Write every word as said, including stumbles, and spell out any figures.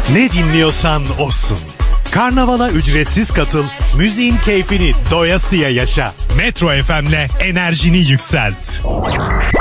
Ne dinliyorsan olsun. Karnavala ücretsiz katıl, müziğin keyfini doyasıya yaşa. Metro F M'le enerjini yükselt.